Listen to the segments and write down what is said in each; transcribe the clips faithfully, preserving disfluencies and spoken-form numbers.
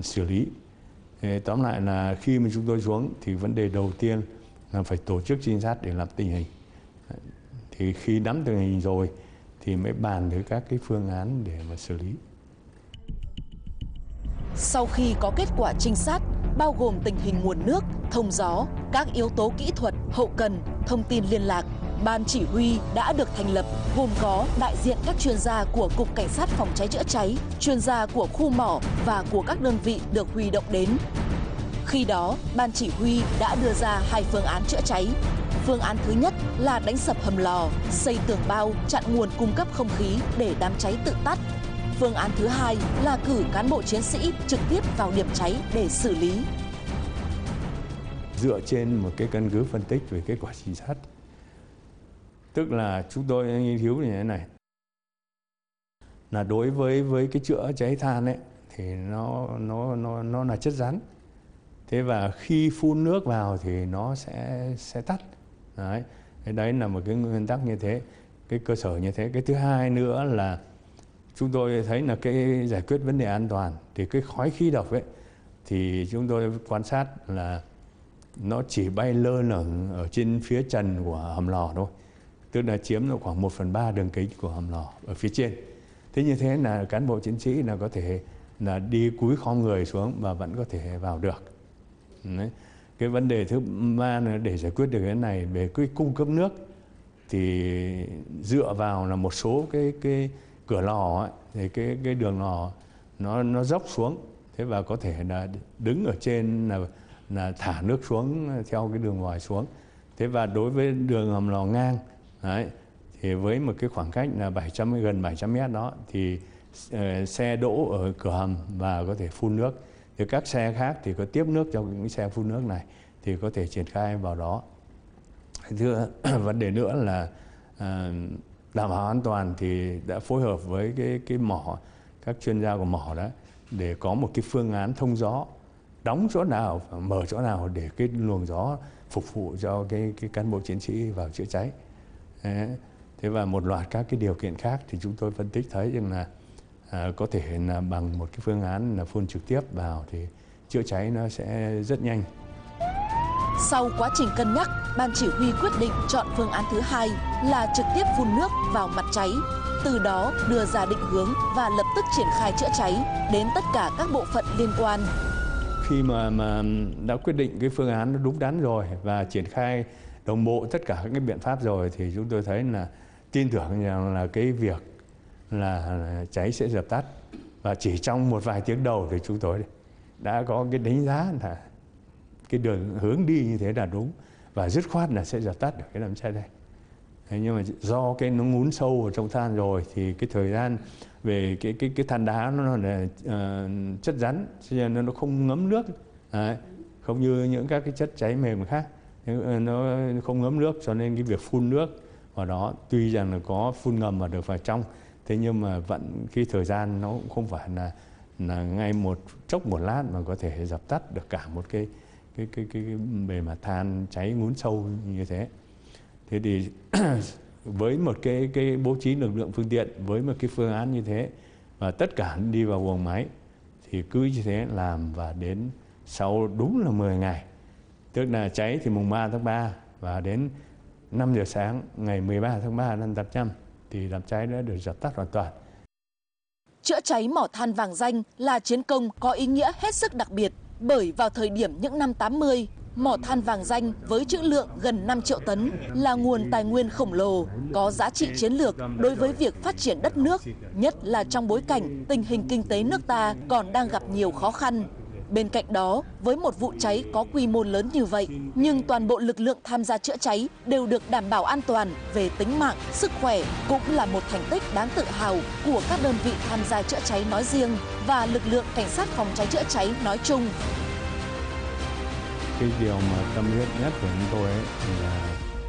xử lý. Thế tóm lại là khi mà chúng tôi xuống thì vấn đề đầu tiên là phải tổ chức trinh sát để nắm tình hình. Thì khi nắm tình hình rồi thì mới bàn với các cái phương án để mà xử lý. Sau khi có kết quả trinh sát bao gồm tình hình nguồn nước, thông gió, các yếu tố kỹ thuật, hậu cần, thông tin liên lạc, ban chỉ huy đã được thành lập gồm có đại diện các chuyên gia của Cục Cảnh sát Phòng cháy chữa cháy, chuyên gia của khu mỏ và của các đơn vị được huy động đến. Khi đó, ban chỉ huy đã đưa ra hai phương án chữa cháy. Phương án thứ nhất là đánh sập hầm lò, xây tường bao, chặn nguồn cung cấp không khí để đám cháy tự tắt. Phương án thứ hai là cử cán bộ chiến sĩ trực tiếp vào điểm cháy để xử lý. Dựa trên một cái căn cứ phân tích về kết quả trinh sát, tức là chúng tôi nghiên cứu như thế này, là đối với với cái chữa cháy than ấy thì nó nó nó nó là chất rắn. Thế và khi phun nước vào thì nó sẽ sẽ tắt. Đấy, cái đấy là một cái nguyên tắc như thế, cái cơ sở như thế. Cái thứ hai nữa là chúng tôi thấy là cái giải quyết vấn đề an toàn thì cái khói khí độc ấy thì chúng tôi quan sát là nó chỉ bay lơ lửng ở trên phía trần của hầm lò thôi, tức là chiếm được khoảng một phần ba đường kính của hầm lò ở phía trên. Thế như thế là cán bộ chiến sĩ là có thể là đi cúi khom người xuống và vẫn có thể vào được. Đấy. Cái vấn đề thứ ba là để giải quyết được cái này về cái cung cấp nước thì dựa vào là một số cái cái cửa lò ấy, thì cái cái đường lò nó nó dốc xuống, thế và có thể là đứng ở trên là là thả nước xuống theo cái đường vòi xuống. Thế và đối với đường hầm lò ngang đấy, thì với một cái khoảng cách là bảy trăm gần bảy trăm mét đó thì uh, xe đỗ ở cửa hầm và có thể phun nước. Thì các xe khác thì có tiếp nước cho những xe phun nước này thì có thể triển khai vào đó. Thứ vấn đề nữa là uh, đảm bảo an toàn thì đã phối hợp với cái cái mỏ, các chuyên gia của mỏ đó để có một cái phương án thông gió, đóng chỗ nào và mở chỗ nào để cái luồng gió phục vụ cho cái cái cán bộ chiến sĩ vào chữa cháy. Đấy. Thế và một loạt các cái điều kiện khác thì chúng tôi phân tích thấy rằng là à, có thể là bằng một cái phương án là phun trực tiếp vào thì chữa cháy nó sẽ rất nhanh. Sau quá trình cân nhắc, ban chỉ huy quyết định chọn phương án thứ hai là trực tiếp phun nước vào mặt cháy, từ đó đưa ra định hướng và lập tức triển khai chữa cháy đến tất cả các bộ phận liên quan. Khi mà mà đã quyết định cái phương án nó đúng đắn rồi và triển khai đồng bộ tất cả các cái biện pháp rồi thì chúng tôi thấy là tin tưởng rằng là cái việc là cháy sẽ dập tắt, và chỉ trong một vài tiếng đầu thì chúng tôi đã có cái đánh giá là cái đường hướng đi như thế là đúng và dứt khoát là sẽ dập tắt được cái đám cháy này. Thế nhưng mà do cái nó ngún sâu ở trong than rồi thì cái thời gian về cái cái cái than đá nó là uh, chất rắn cho nên nó không ngấm nước. Đấy, không như những các cái chất cháy mềm khác, nó không ngấm nước cho nên cái việc phun nước vào đó tuy rằng là có phun ngầm và được vào trong, thế nhưng mà vẫn cái thời gian nó cũng không phải là là ngay một chốc một lát mà có thể dập tắt được cả một cái cái cái cái, cái bề mặt than cháy ngún sâu như thế. Thế thì với một cái cái bố trí lực lượng phương tiện với một cái phương án như thế và tất cả đi vào guồng máy thì cứ như thế làm, và đến sau đúng là mười ngày, tức là cháy thì mùng ba tháng ba và đến năm giờ sáng ngày mười ba tháng ba năm tám trăm thì đám cháy đã được dập tắt hoàn toàn. Chữa cháy mỏ than Vàng Danh là chiến công có ý nghĩa hết sức đặc biệt, bởi vào thời điểm những năm tám mươi, mỏ than Vàng Danh với trữ lượng gần năm triệu tấn là nguồn tài nguyên khổng lồ, có giá trị chiến lược đối với việc phát triển đất nước, nhất là trong bối cảnh tình hình kinh tế nước ta còn đang gặp nhiều khó khăn. Bên cạnh đó, với một vụ cháy có quy mô lớn như vậy, nhưng toàn bộ lực lượng tham gia chữa cháy đều được đảm bảo an toàn về tính mạng, sức khỏe, cũng là một thành tích đáng tự hào của các đơn vị tham gia chữa cháy nói riêng và lực lượng cảnh sát phòng cháy chữa cháy nói chung. Cái điều mà tâm huyết nhất của chúng tôi ấy là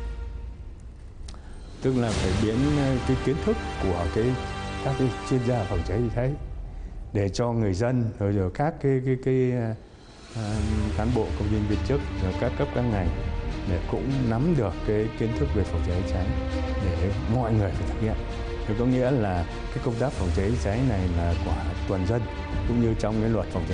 tức là phải biến cái kiến thức của cái các cái chuyên gia phòng cháy chữa cháy để cho người dân rồi rồi các cái cái cái uh, cán bộ công nhân viên chức rồi các cấp các ngành để cũng nắm được cái kiến thức về phòng cháy cháy để mọi người phải thực hiện. Thì có nghĩa là cái công tác phòng cháy cháy này là của toàn dân, cũng như trong cái luật phòng cháy